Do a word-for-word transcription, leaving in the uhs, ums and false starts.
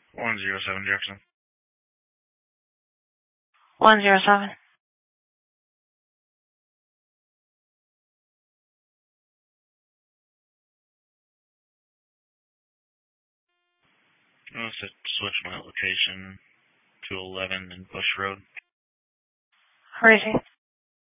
one zero seven Jefferson. one zero seven. I must have switched my location to eleven in Bush Road. Raising.